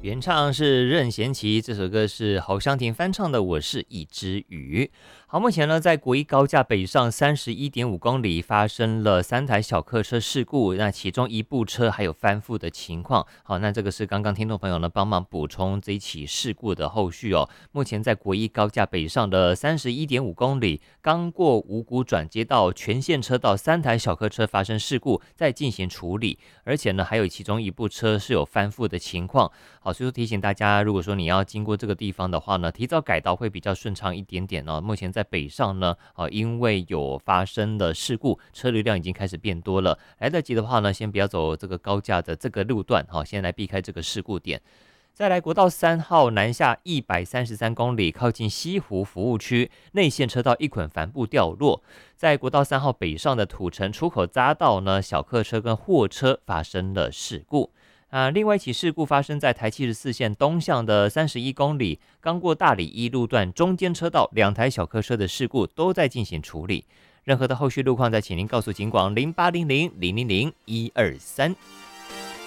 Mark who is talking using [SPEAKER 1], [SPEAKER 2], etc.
[SPEAKER 1] 原唱是任贤齐，这首歌是侯湘婷翻唱的《我是一只鱼》。好，目前呢，在国一高架北上31.5公里发生了3台小客车事故，那其中一部车还有翻覆的情况。好，那这个是刚刚听众朋友呢帮忙补充这一起事故的后续哦。目前在国一高架北上的31.5公里，刚过五股转接道全线车道3台小客车发生事故，在进行处理，而且呢还有其中一部车是有翻覆的情况。好，所以说提醒大家，如果说你要经过这个地方的话呢，提早改道会比较顺畅一点点哦。目前在北上呢，因为有发生的事故，车流量已经开始变多了，来得及的话呢，先不要走这个高架的这个路段，好，先来避开这个事故点。再来，国道3号南下133公里，靠近西湖服务区内线车道一捆帆布掉落。在国道3号北上的土城出口匝道呢，小客车跟货车发生了事故。另外一起事故发生在台74线东向的31公里，刚过大里一路段中间车道，2台小客车的事故都在进行处理。任何的后续路况，再请您告诉警广0800000123。